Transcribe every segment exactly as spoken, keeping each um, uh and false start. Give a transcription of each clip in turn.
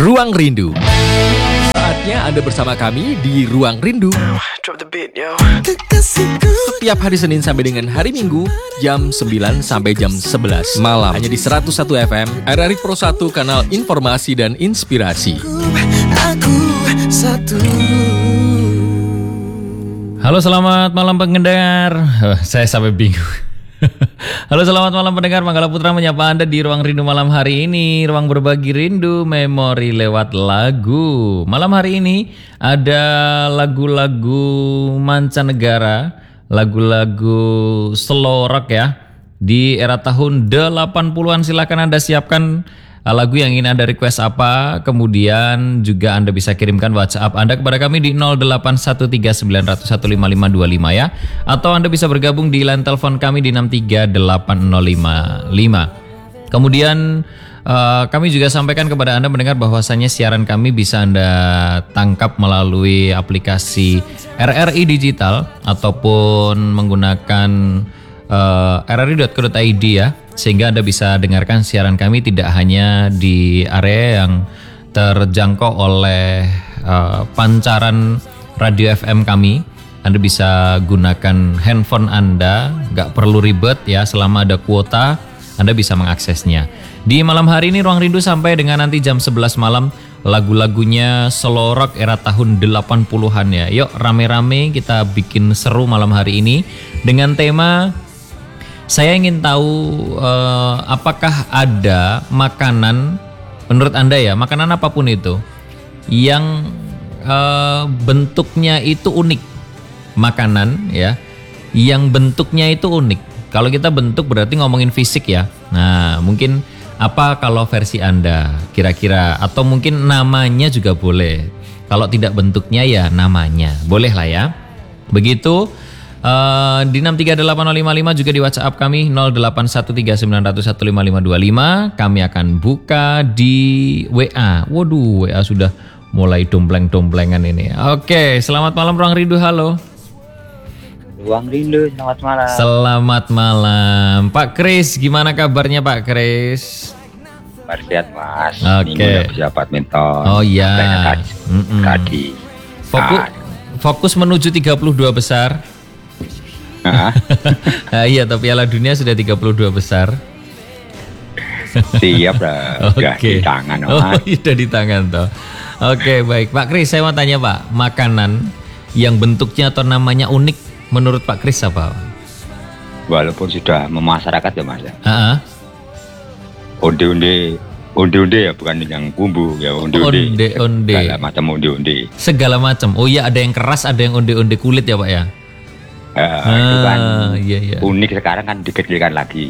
Ruang Rindu. Saatnya Anda bersama kami di Ruang Rindu. Setiap hari Senin sampai dengan hari Minggu, jam sembilan sampai jam sebelas malam. Hanya di seratus satu F M, R R I Pro satu, kanal informasi dan inspirasi. Aku satu. Halo, selamat malam pendengar. Oh, saya sampai bingung. Halo, selamat malam pendengar. Manggala Putra menyapa Anda di Ruang Rindu malam hari ini. Ruang berbagi rindu, memori lewat lagu. Malam hari ini ada lagu-lagu mancanegara, lagu-lagu slow rock ya. Di era tahun delapan puluhan, silakan Anda siapkan lagu yang ingin Anda request apa. Kemudian juga Anda bisa kirimkan WhatsApp Anda kepada kami di nol delapan satu tiga sembilan nol satu lima lima dua lima ya. Atau Anda bisa bergabung di line telepon kami di enam tiga delapan nol lima lima. Kemudian uh, kami juga sampaikan kepada Anda mendengar bahwasannya siaran kami bisa Anda tangkap melalui aplikasi R R I Digital ataupun menggunakan uh, r r i dot co dot i d ya. Sehingga Anda bisa dengarkan siaran kami tidak hanya di area yang terjangkau oleh uh, pancaran radio F M kami. Anda bisa gunakan handphone Anda, gak perlu ribet ya, selama ada kuota Anda bisa mengaksesnya. Di malam hari ini Ruang Rindu sampai dengan nanti jam sebelas malam, lagu-lagunya slow rock era tahun delapan puluhan ya. Yuk rame-rame kita bikin seru malam hari ini dengan tema, saya ingin tahu uh, apakah ada makanan, menurut Anda ya, makanan apapun itu yang uh, bentuknya itu unik. Makanan ya, yang bentuknya itu unik. Kalau kita bentuk berarti ngomongin fisik ya. Nah, mungkin apa kalau versi Anda kira-kira, atau mungkin namanya juga boleh. Kalau tidak bentuknya ya namanya, boleh lah ya. Begitu. Uh, di enam tiga delapan nol lima lima, juga di WhatsApp kami nol delapan satu tiga sembilan nol satu lima lima dua lima. Kami akan buka di W A. Waduh, W A sudah mulai dompleng-domplengan ini. Oke, selamat malam Ruang Rindu. Halo. Ruang Rindu, selamat malam. Selamat malam Pak Kris. Gimana kabarnya Pak Kris? Sehat Mas. Oke. Minggu bisa badminton. Oh iya. Tadi. Fokus, fokus menuju tiga puluh dua besar. Nah, iya, tapi Piala Dunia sudah tiga puluh dua besar. Siap lah. Oke. Okay. Di tangan. Oh, sudah di tangan toh. Oke, okay, baik. Pak Kris, saya mau tanya Pak, makanan yang bentuknya atau namanya unik menurut Pak Kris apa? Walaupun sudah memasyarakat ya Mas ya. Uh-huh. Onde-onde, onde-onde ya, bukan yang bumbu ya, onde-onde. Onde-onde. Segala macam onde-onde. Segala macam. Oh iya, ada yang keras, ada yang onde-onde kulit ya Pak ya. Uh, ah, itu kan iya, iya. Unik sekarang kan dikecilkan lagi.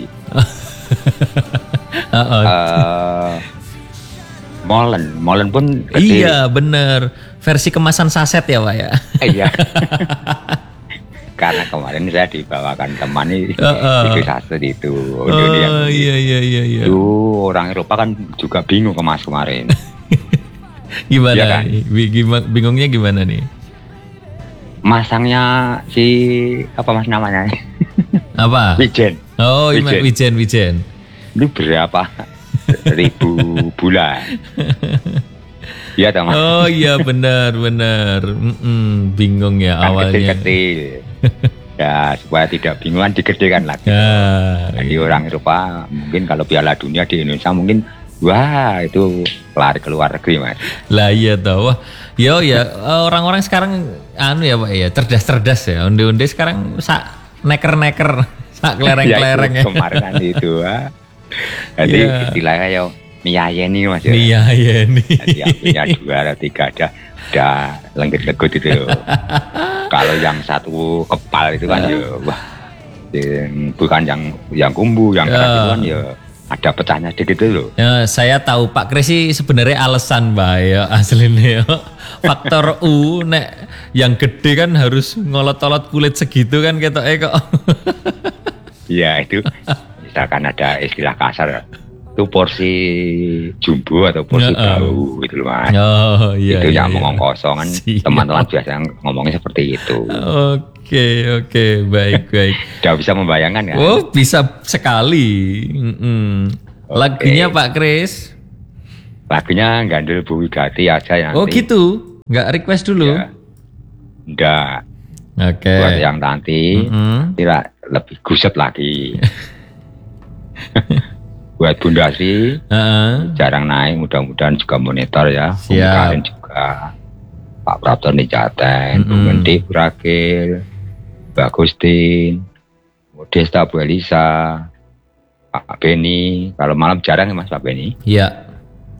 uh, uh. Uh, molen, molen pun gede. Iya bener, versi kemasan saset ya Pak ya. Iya. Karena kemarin saya dibawakan teman ini uh, uh. itu saset itu. Oh iya iya iya iya. Itu orang Eropa kan juga bingung kemas kemarin. Gimana? Ya kan? Bingungnya gimana nih? Masangnya si apa Mas namanya? Apa? Wijen. Oh, Wijen, Wijen, Wijen. Ini berapa ribu bulan? Iya, Mas. Oh iya, benar, benar. Mm-mm, bingung ya kan awalnya. Kecil-kecil. Ya, supaya tidak bingung kan digedekan lagi. Ya, Jadi iya. Orang Eropa mungkin kalau Piala Dunia di Indonesia mungkin wah itu lari ke luar negeri Mas. Lah iya tau. Wah, yo ya orang-orang sekarang anu ya Pak ya, cerdas-cerdas ya. Onde-onde sekarang sak neker-neker, sak kelereng-kelereng ya. Kemarin kan itu. Ah. Jadi yeah. Istilahnya yo miyayeni Mas ya. Miyayeni. Jadi yang punya dua atau tiga ada ada lengket-lengket itu. Kalau yang satu kepal itu kan yo wah, bukan yang yang kumbu, yang keras itu kan yo ada pecahnya dikit loh. Ya, saya tahu Pak Kris sih sebenarnya alasan Mbak ya aslinya. Faktor U nek yang gede kan harus ngolot-olot kulit segitu kan ketok eh kok. Iya itu misalkan ada istilah kasar itu porsi jumbo atau porsi ya, bau gitu loh Mas. Oh iya. Itu iya, yang iya. mengongkosongan teman-teman biasanya ngomongnya seperti itu. Oke oke baik baik. Udah bisa membayangkan kan? Oh bisa sekali. Mm-mm. Lagunya okay. Pak Kris. Lagunya Gandul Bu Wigati aja yang Oh gitu, nggak request dulu? Ya. Nggak. Oke. Buat yang nanti Mm-mm. tidak lebih guset lagi. Buat Bunda Sri Heeh. jarang naik, mudah-mudahan juga monitor ya. Siap. Kemarin juga Pak Prapto Nijaten, Bu Mm-mm. Menteri Burakil, Mbak Agustin, Modesta Bu Elisa, Pak Beni. Kalau malam jarang ya Mas Pak Beni. Iya.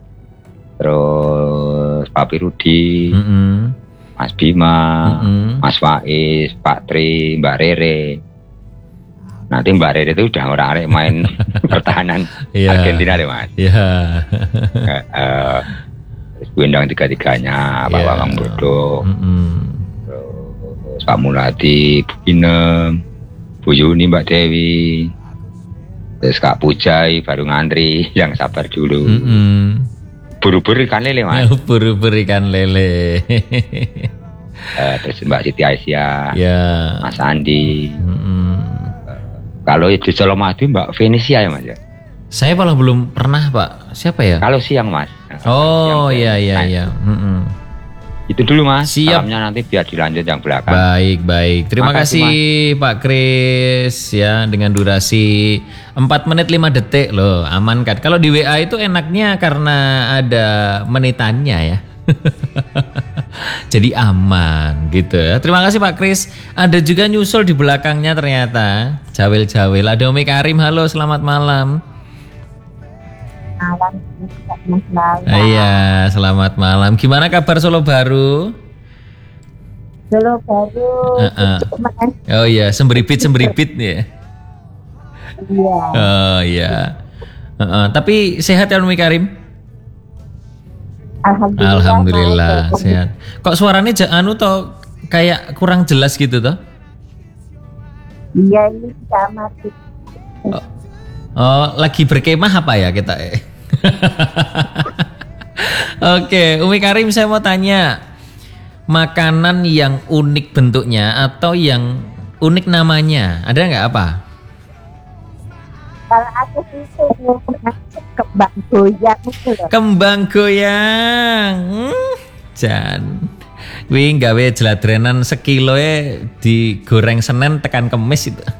Terus Pak Pirudi, Mm-mm. Mas Bima, Mm-mm. Mas Faiz, Pak Tri, Mbak Rere. Nanti Mbak Rere itu udah orang-orang main pertahanan Iya. Argentina deh Mas. Iya. Eh, eh, Terus Bu Endang tiga-tiganya, Pak Iya. Bambang Brodo, Mm-mm. terus Pak Muladi, Bu Inem, Bu Yuni, Mbak Dewi, terus Kak Pujai baru ngantri, yang sabar dulu. Mm-mm. Buru-buru ikan lele Mas. Buru-buru ikan lele. Eh, terus Mbak Siti Aisyah, Ya. Mas Andi. Mm-mm. Kalau di Colomadu Mbak Venesia ya Mas ya. Saya malah belum pernah Pak. Siapa ya? Kalau siang Mas. Oh Siang, iya iya nah, iya. Mm-mm. Itu dulu Mas. Siap. Salamnya nanti biar dilanjut yang belakang. Baik baik. Terima Makasih, kasih Pak Kris ya dengan durasi empat menit lima detik loh, aman kan? Kalau di W A itu enaknya karena ada menitannya ya. Jadi aman gitu ya. Terima kasih Pak Kris. Ada juga nyusul di belakangnya ternyata. Jawil-jawil. Ada Umi Karim. Halo, selamat malam. Malam, Mas Lala. Iya, selamat malam. Gimana kabar Solo Baru? Solo Baru. Uh-uh. Mas. Oh iya, semberibit-semberibit ya. Iya. Oh iya. Uh-uh. Tapi sehat ya Umi Karim? Alhamdulillah. Alhamdulillah Mas. sehat. Kok suaranya ja- anu toh kayak kurang jelas gitu toh? Iya, ini sama sih. Oh, oh, lagi berkemah apa ya kita? Oke, Umi Karim saya mau tanya, makanan yang unik bentuknya atau yang unik namanya, ada nggak apa? Kalau aku sih kembang goyang itu loh. Kembang goyang. Hmm, jan. Wih gawe jeladrenan sekilo e digoreng Senin tekan Kemis itu.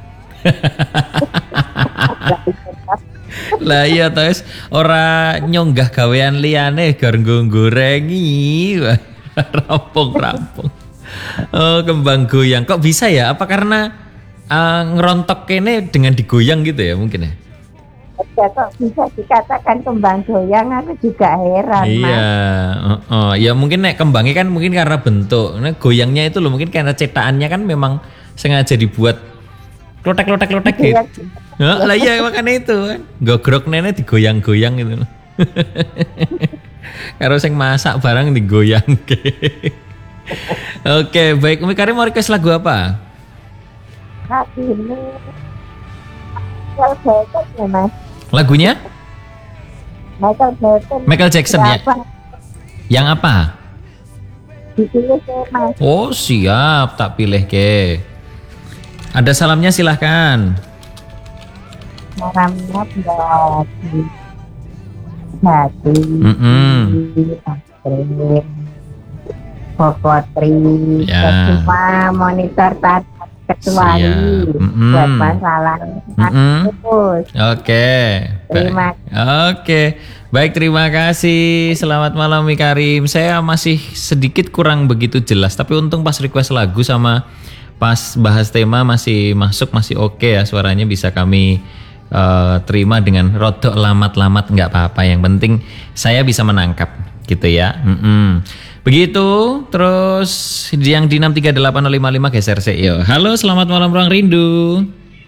Lah iya terus ora nyonggah gawean liyane gar nggorengi. Rampung-rampung. Oh, kembang goyang. Kok bisa ya? Apa karena uh, ngerontok kene dengan digoyang gitu ya mungkin ya? Ya, kok bisa dikatakan kembang goyang, aku juga heran, Iya, Mas. oh, oh. Ya mungkin nek kembangnya kan mungkin karena bentuk, nah, goyangnya itu loh mungkin karena cetakannya kan memang sengaja dibuat klotek-klotek-klotek gitu. Iya. Ya, lah iya makanya itu kan, gogrok nenek digoyang-goyang gitu loh. Karo sing masak barang digoyang. Oke, baik. Umi Karim mau request lagu apa? Nah, ini Michael Jackson ya, Mas. Lagunya Michael Jackson. Michael Jackson ya. Berapa? Yang apa? Ditulis ya, Mas. Oh siap, tak pilih ke. Ada salamnya silahkan. Salamnya buat Hati, Mm-mm. Astrid, Popotri, Ya. semua monitor tadi kecuali Siap. Mm-mm. buat masalah Mm-mm. terus. Oke. Terima Baik. Oke. Baik, terima kasih. Selamat malam Mi Karim. Saya masih sedikit kurang begitu jelas, tapi untung pas request lagu sama pas bahas tema masih masuk, masih oke ya suaranya, bisa kami eh, terima dengan rodok lamat-lamat, nggak apa-apa. Yang penting saya bisa menangkap gitu ya. Mm-mm. Begitu. Terus yang di enam tiga delapan nol lima lima geser sih. Yo. Halo, selamat malam Ruang Rindu.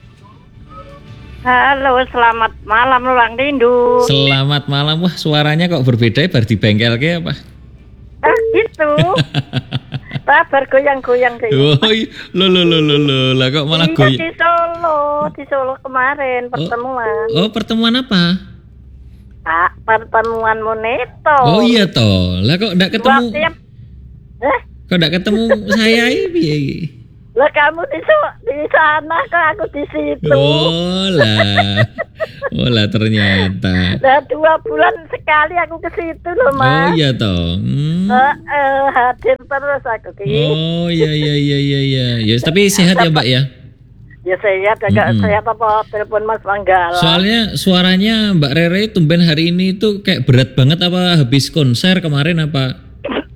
Halo, selamat malam Ruang Rindu. Selamat malam. Wah, suaranya kok berbeda ya, bar di bengkel ke apa? Ah, gitu. Sabar goyang-goyang kayak. Oh, lo lo lo lo lo, lah kok malah Iya, goyang. di Solo, di Solo kemarin pertemuan. Oh, pertemuan apa? Ah, pertemuan Moneto. Oh iya toh. Lah kok ndak ketemu? Waktu yang- Eh, Kok ndak ketemu saya ini piye iki? Lah kamu di, so- di sana kok aku di situ. Oh lah. Oh lah ternyata. Lah dua bulan sekali aku ke situ loh Oh Mas. iya toh. Hmm. Eh, eh, hadir terus aku ki. Oh iya iya iya iya iya. Ya tapi sehat ya Mbak ya. Ya sehat, agak Mm-mm. sehat apa telepon Mas Manggala. Soalnya suaranya Mbak Rere tumben hari ini tuh kayak berat banget apa habis konser kemarin apa?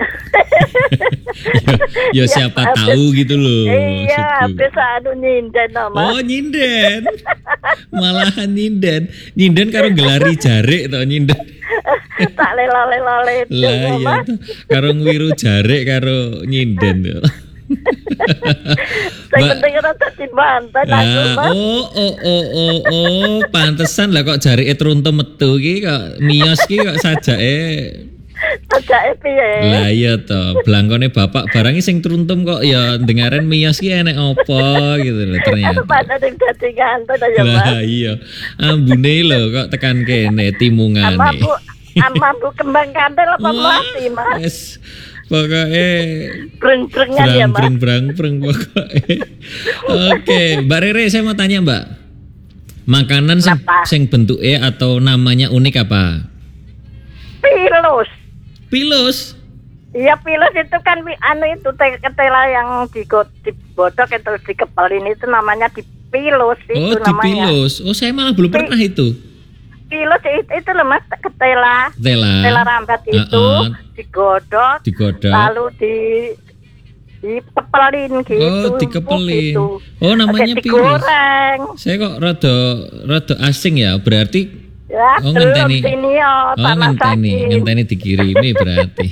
ya, ya siapa habis- tahu gitu loh. Iya, maksudku. habis anu nyinden no, Mas. Oh nyinden. Malahan nyinden. Nyinden karo gelari jarik toh nyinden. Tak lela-lela itu Lah no, iya Mas. toh. Karo ngiru jarik karo nyinden tuh. Saya Mbak- penting ora dadi mantan aku, Ah, Mas. oh oh oh oh oh pantesan lah kok jarike truntu metu ki kok miyos ki kok sajake. Sajake piye? Lah iya toh, blangkone bapak barangi sing truntum kok ya dengaren miyos ki enek apa gitu loh Aku ternyata. pada sing dadi ngantuk ya, Mas. Lah iya. Ambune lho kok tekan kene timungane. Mampu mampu kembang kantil apa Wah, mati, Mas? Wes pokoknya Breng-brengan ya, brang Mas. breng brang breng pokoknya. Oke, Mbak Rere saya mau tanya Mbak. Makanan sing, Kenapa? sing bentuknya atau namanya unik apa? Pilus. Pilus. Iya, pilus itu kan wi- anu itu te- ketela yang digo- dibodok itu dikepelin itu namanya dipilus itu Oh, namanya. dipilus. Oh, saya malah belum pernah itu. Pilus itu, itu loh Mas, ketela. Tela. Ketela rambat itu Uh-uh. digodok, Digodok. lalu di dikepelin gitu. Oh, dikepelin. gitu. Oh, namanya Oke, pilus. digoreng. Saya kok rada rada asing ya. Berarti Ya, oh belum ngenteni. sini ya, Oh, tak ngenteni, masakin. ngenteni dikirimi berarti.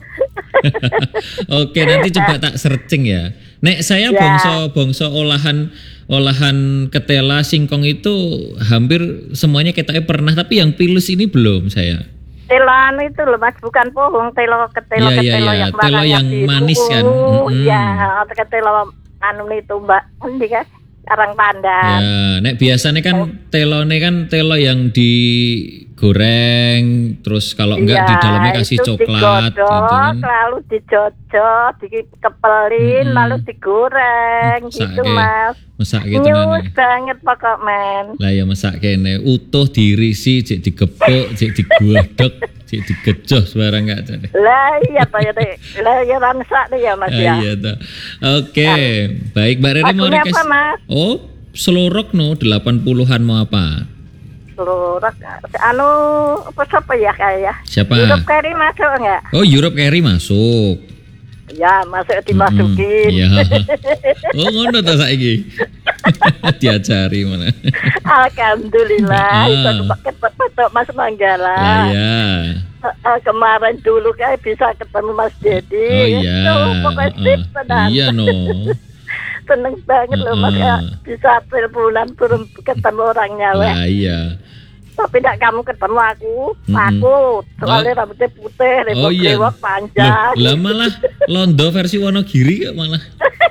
Oke, nanti coba tak searching ya. Nek saya Ya. bangsa bangsa olahan olahan ketela singkong itu hampir semuanya kita pernah, tapi yang pilus ini belum saya. Telan itu loh Mas, bukan pohon, telo ketelo Iya, iya, ketelo iya. yang Telo warnanya yang biru. manis kan? Oh, Mm-mm. iya, ketelo anu itu Mbak. Ini kan Karang Pandan. Ya, nek biasanya kan telone kan telo yang digoreng, terus kalau enggak di dalamnya kasih Iya, itu coklat gitu digodok, kan. lalu dijojok, dikepelin, Mm-mm. lalu digoreng gitu Masake. Mas. Masak gitu Nyus kan. banget pokok men. Lah ya masak kene utuh diirisi, cek digepuk, cek digodok, cek digejoh sembarang enggak ada. Lah iya Pak ya Dek. Lah ya rangsak deh ya Mas Ah, ya. iya toh. Oke, baik Mbak Rere mau Lagunya request. apa, Mas? Oh, selorok no delapan puluhan mau apa? Seluruh anu apa siapa ya kayak. Siapa? Hidup Keri masuk enggak? Oh, Europe Carry masuk. Ya masuk dimasukin. Iya. Oh, ngono ta saiki. Diajari mana. Alhamdulillah, Ah. itu pakai petok Mas Manggala. Lah ya. Eh, eh, kemarin dulu kayak bisa ketemu Mas Dedi. Oh iya. Itu pokoknya sip Heeh. tenan. Iya no. Seneng banget loh Mas ya. Heeh. Bisa teleponan turun ketemu orangnya weh. Lah iya. Tapi tidak kamu ketemu aku, Mm-mm. takut. Soalnya rambutnya putih, Oh iya. rewok panjang. Loh, lah malah Londo versi Wonogiri kok malah.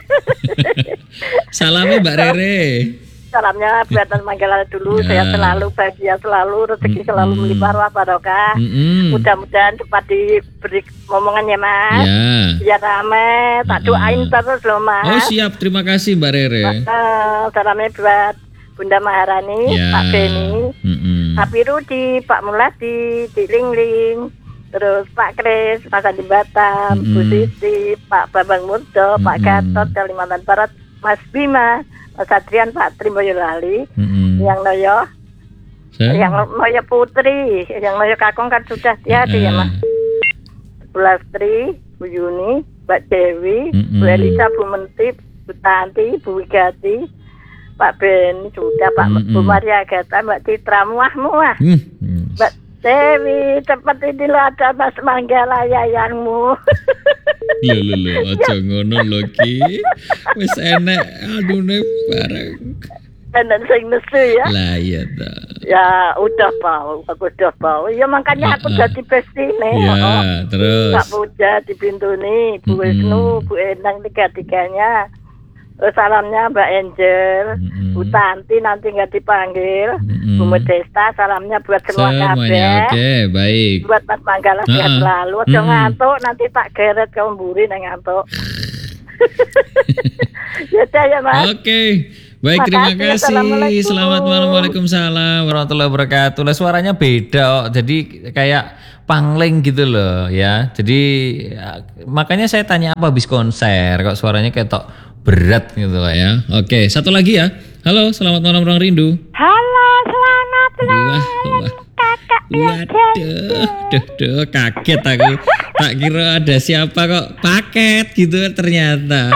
Salamnya Mbak Rere. Salamnya buat Mas Manggala dulu. Ya. Saya selalu bahagia selalu, rezeki selalu Mm-mm. melimpah ruah barokah. Mm-mm. Mudah-mudahan cepat diberi momongan ya Mas. Ya. Biar rame, tak Mm-mm. doain terus loh Mas. Oh siap, terima kasih Mbak Rere. Eh, salamnya buat Bunda Maharani, Ya. Pak Beni, Mm-mm. Pak Rudi, Pak Muladi, Cik Lingling, terus Pak Kris, Mas Andi Batam, Bu Mm-mm. Siti, Pak Bambang Murdo, Pak Mm-mm. Gatot, Kalimantan Barat, Mas Bima, Mas Adrian, Pak Tri Boyolali, Mm-mm. yang Noyo, Saya- yang Noyo Putri, yang Noyo Kakung kan sudah tiada ya Ah. Mas. Bu Lastri, Bu Yuni, Mbak Dewi, Mm-mm. Bu Elisa, Bu Mentip, Bu Tanti, Bu Wigati, Pak Beni juga, Pak Mm-mm. Bu Maria Agatha, Mbak Citra, muah-muah. Hmm, hmm. Mbak Dewi, cepat ini lo ada Mas Manggala yayangmu. Lho lho lho, aja ngono lho Ki. Wis enek adune bareng. Dan sing nesu ya. Lah iya ta. Ya udah bau, aku udah bau. Ya makanya aku Ah, ah. jadi bestine. Ya, terus. Kak Puja di pintu nih, Bu Mm-mm. Wisnu, Bu Endang, tiga-tiganya. Terus salamnya Mbak Angel, Mm-mm. Bu Tanti nanti nggak dipanggil, Mm-mm. Bu Modesta, salamnya buat semua Semuanya kabeh. oke, baik. Buat Mas Manggala sehat Ah, ah. selalu. Ojo Mm-mm. ngantuk, nanti tak geret kamu mburi nang ngantuk. Ya udah ya Mas. Oke. Baik, terima Makasih, kasih. Assalamualaikum. Selamat malam. Waalaikumsalam warahmatullahi wabarakatuh. Lah suaranya beda, oh. Jadi kayak pangling gitu loh ya. Jadi ya, makanya saya tanya apa habis konser kok suaranya kayak tok berat gitu Pak ya. Oke, satu lagi ya. Halo, selamat malam Ruang Rindu. Halo, selamat Wah, wah. kakak yang Waduh, duh, duh, kaget aku. Tak kira ada siapa kok paket gitu ternyata.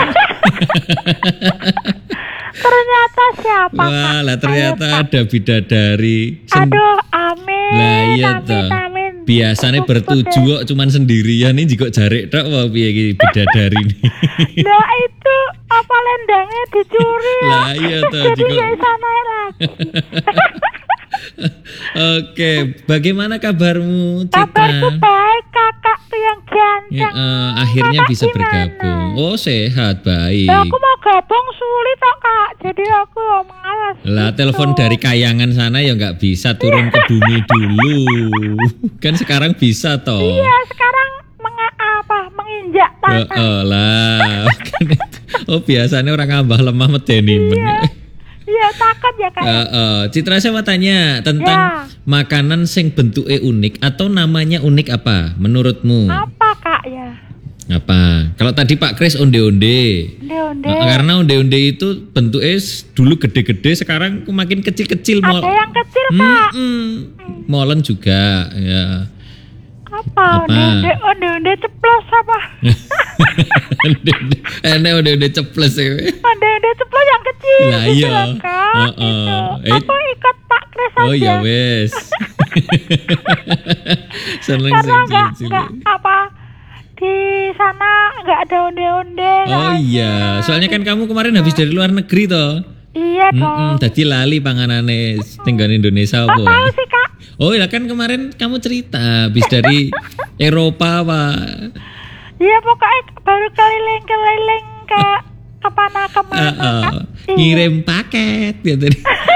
Ternyata siapa? Wah, lah Kak? ternyata Ayo, Kak. ada bidadari. Sen- Aduh, amin. Lah iya amin, toh. amin. Biasanya Aku bertuju udah- kok cuman sendirian ini juga jarek tok apa piye iki bidadari ini. Lah itu apa lendangnya dicuri ya? Lah iya toh Jadi juga. nggak bisa naik lagi. Oke, bagaimana kabarmu Cita? Kabarku baik, kakakku yang ganteng. Ya, eh, akhirnya Kakak bisa gimana? bergabung. Oh, sehat, baik. Ya, aku mau gabung sulit kok kak, jadi aku mau malas. Lah telepon dari Kayangan sana ya nggak bisa turun ke bumi dulu. Kan sekarang bisa toh. Iya, sekarang menga apa menginjak Ya, tanah. oh, lah. Kan itu. Oh biasanya orang ngambah lemah medeni men. Iya, takut ya kak. Eh, eh, Citra saya mau tanya tentang Ya. makanan sing bentuknya unik atau namanya unik apa menurutmu? Apa kak ya? Apa? Kalau tadi Pak Kris onde-onde. Onde-onde. Nah, karena onde-onde itu bentuknya s- dulu gede-gede, sekarang makin kecil-kecil. Ada yang kecil kak. Mm-mm. Molen juga, ya. Apa? Apa? Onde-onde, onde-onde ceplos apa? Onde-onde, enak onde-onde ceples ya. Onde-onde ceplos yang kecil. Lah gitu iya. loh, kak. Heeh. Gitu. Eh. Aku ikut Pak Kris Oh aja. ya wes. Seneng Karena sih nggak cilik-cilik. nggak apa di sana nggak ada onde-onde. Oh nggak iya, ada. soalnya kan kamu kemarin habis dari luar negeri toh. Iya dong. Mm-mm, Dadi lali panganane tinggal Indonesia Kok apa? tahu sih kak? Oh ya kan kemarin kamu cerita habis dari Eropa Pak. Iya pokoknya baru keliling-keliling ke kemana kemana Uh, uh, kak. Iya. ngirim paket ya tadi.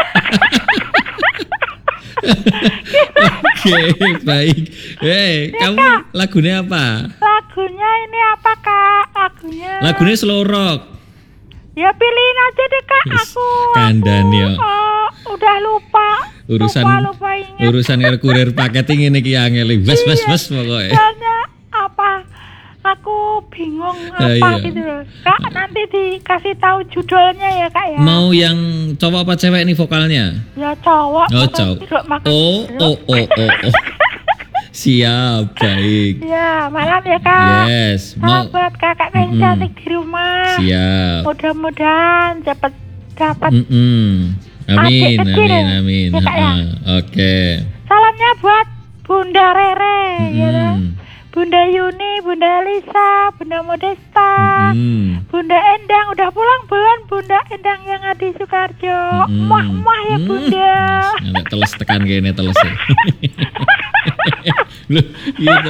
Oke baik. Hei kamu lagunya apa? Lagunya ini apa kak? Lagunya. Lagunya slow rock. Ya pilihin aja deh kak. Wis, Aku. kandhan aku, ya. eh, udah lupa. Urusan Lupa lupa ingat. urusan air kurir paket ini ki angel. Wes wes wes pokoknya. Soalnya apa? Aku bingung Ah, apa iya. gitu loh. Kak nanti dikasih tahu judulnya ya kak ya. Mau yang cowok apa cewek nih vokalnya? Ya cowok. Oh makan cowok. jeruk, makan Oh jeruk. oh oh oh oh. Siap baik. Ya malam ya kak. Yes. Salam Mau buat kakak yang Mm-mm. cantik di rumah. siap. Mudah-mudahan cepet dapat. Mm-mm. Amin, Adik kecil. amin, amin. Ya, Kak, ya. Ha-ha. Oke. Salamnya buat Bunda Rere, ya kan? Mm-mm. Bunda Yuni, Bunda Elisa, Bunda Modesta, Mm-mm. Bunda Endang udah pulang belum? Bunda Endang yang ada di Sukarjo. Mm-mm. Muah muah ya Mm. Bunda. Yes, Nek teles tekan kene teles. ya. Loh, gitu.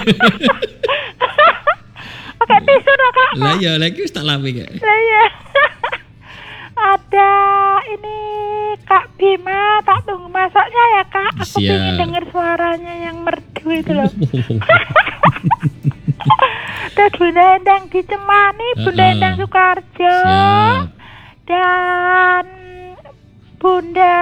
Pakai tisu dong kak. Lah ya lagi wis tak lapi kak. Lah ya. Ada ini Kak Bima, tak tunggu masaknya ya kak. Aku Siap. pengen denger suaranya yang merdu itu loh. Dan Bunda Endang di Cemani, Bunda Uh-uh. Endang Sukarjo, Siap. dan Bunda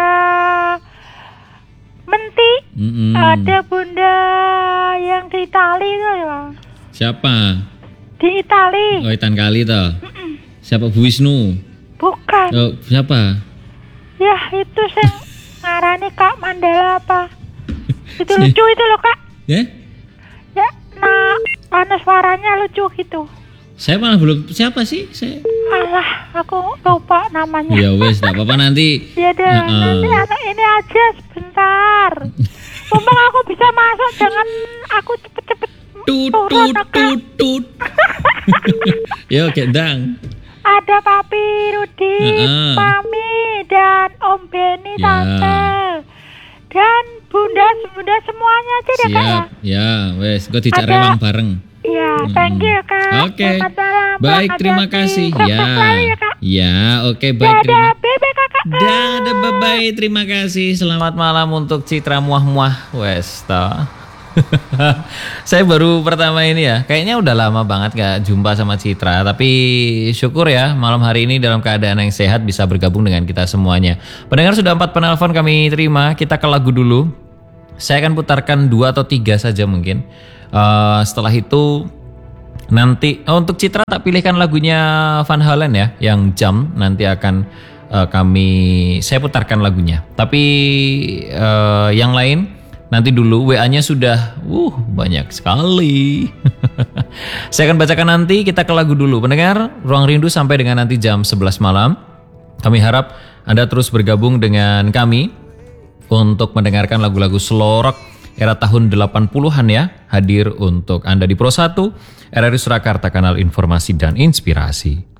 Menti, Mm-mm. ada Bunda yang di Itali itu ya, Siapa? di Itali, Oh, Itan Kali toh. Siapa Bu Wisnu? bukan, Oh, siapa? ya itu sing ngarani Kak Mandala apa, itu lucu itu loh kak, Ya? ya, nah, mana suaranya lucu gitu. Saya malah belum siapa sih? Saya. Alah, aku lupa namanya. Ya wes, enggak apa-apa nanti. Ya deh, Heeh. nanti anak ini aja sebentar. Mumpung aku bisa masuk, jangan aku cepet-cepet Tut turun, tut Kak. tut tut. Yo, gendang. Ada Papi Rudi, Heeh. Mami, dan Om Beni, Ya. Tante, dan Bunda, Bunda semuanya aja deh kak ya. Siap. Ya, wes, kok dijak Ada- rewang bareng. Ya, thank you kak. Oke. Selamat malam. Baik, Bang terima Adati. kasih. Sukses Ya. selalu ya kak. Ya, oke baik terima. Dadah, bebe kakak. Dadah, bye-bye. Terima kasih. Selamat malam untuk Citra muah-muah. Wes, toh. Saya baru pertama ini ya. Kayaknya udah lama banget gak jumpa sama Citra. Tapi syukur ya malam hari ini dalam keadaan yang sehat bisa bergabung dengan kita semuanya. Pendengar sudah empat penelpon kami terima. Kita ke lagu dulu. Saya akan putarkan dua atau tiga saja mungkin. Uh, setelah itu nanti oh, untuk Citra tak pilihkan lagunya Van Halen ya. Yang Jam nanti akan uh, kami saya putarkan lagunya. Tapi uh, yang lain nanti dulu W A-nya sudah uh banyak sekali. Saya akan bacakan nanti, kita ke lagu dulu. Pendengar, Ruang Rindu sampai dengan nanti jam sebelas malam. Kami harap Anda terus bergabung dengan kami untuk mendengarkan lagu-lagu slow rock era tahun delapan puluhan ya. Hadir untuk Anda di Pro satu, R R I Surakarta, kanal informasi dan inspirasi.